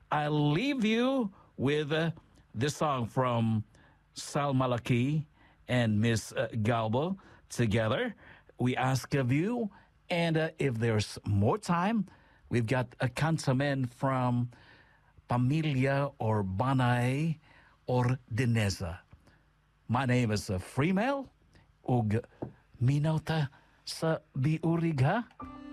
I leave you with this song from Sal Malaki and Miss Galbo together. We ask of you, and if there's more time, we've got a cantamen from Pamilya or Banay or Dineza. My name is Freemel, ug minauta sa biurig ha.